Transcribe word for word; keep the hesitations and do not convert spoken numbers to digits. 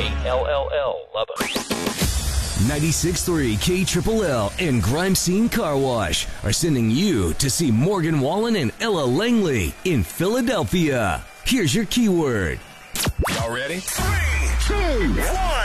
L L L Lubbock. ninety-six point three K Triple L and Grime Scene Car Wash are sending you to see Morgan Wallen and Ella Langley in Philadelphia. Here's your keyword. Y'all ready? Three, two, one.